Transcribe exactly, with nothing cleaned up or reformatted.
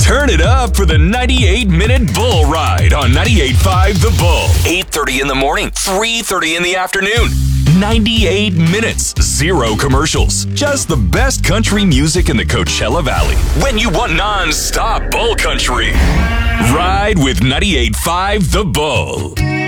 Turn it up for the ninety-eight minute Bull Ride on ninety-eight point five The Bull. eight thirty in the morning, three thirty in the afternoon. ninety-eight minutes, zero commercials. Just the best country music in the Coachella Valley. When you want non-stop Bull Country, ride with ninety-eight point five The Bull.